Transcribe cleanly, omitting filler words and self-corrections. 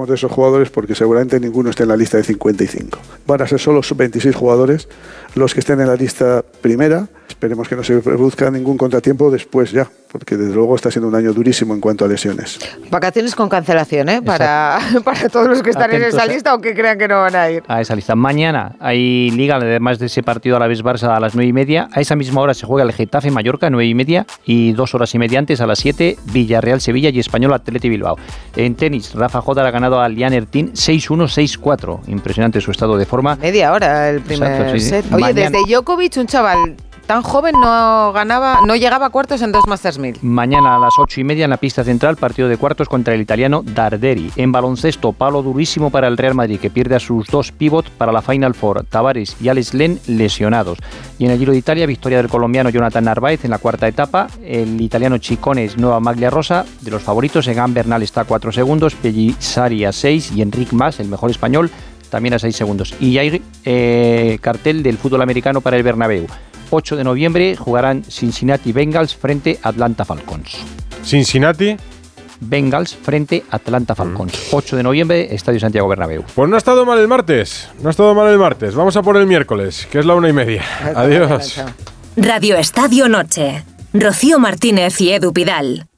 hablamos de esos jugadores porque seguramente ninguno esté en la lista de 55. Van a ser solo 26 jugadores los que estén en la lista primera. Esperemos que no se produzca ningún contratiempo después ya, porque desde luego está siendo un año durísimo en cuanto a lesiones. Vacaciones con cancelación, para todos los que están atentos en esa lista, aunque crean que no van a ir. A esa lista. Mañana hay Liga, además de ese partido Alavés-Barça a las 9:30. A esa misma hora se juega el Getafe-Mallorca, 9:30, y 2 horas y media antes, a las 7, Villarreal-Sevilla y Español-Atleti Bilbao. En tenis, Rafa Jodar ha ganado a Lian Ertin 6-1, 6-4. Impresionante su estado de forma. Media hora el primer set. Oye, Mañana, desde Djokovic, un chaval tan joven no llegaba a cuartos en 2 Masters 1000. Mañana a las 8:30 en la pista central, partido de cuartos contra el italiano Darderi. En baloncesto, palo durísimo para el Real Madrid, que pierde a sus 2 pívot para la Final Four, Tavares y Alex Len, lesionados. Y en el Giro de Italia, victoria del colombiano Jonathan Narváez en la cuarta etapa. El italiano Ciccone Nueva Maglia Rosa. De los favoritos, Egan Bernal está a 4 segundos, Pellizzari a 6 y Enric Mas, el mejor español, también a 6 segundos. Y hay cartel del fútbol americano para el Bernabéu. 8 de noviembre jugarán Cincinnati Bengals frente a Atlanta Falcons. Cincinnati Bengals frente a Atlanta Falcons. 8 de noviembre, Estadio Santiago Bernabéu. Pues no ha estado mal el martes. Vamos a por el miércoles, que es la 1:30. Adiós. Radio Estadio Noche. Rocío Martínez y Edu Pidal.